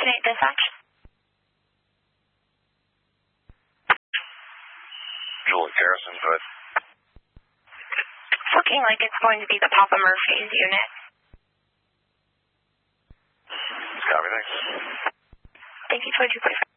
8 dispatch. Julie Garrison, go ahead. It's looking like it's going to be the Papa Murphy's unit. Copy, thanks. Thank you, 2245.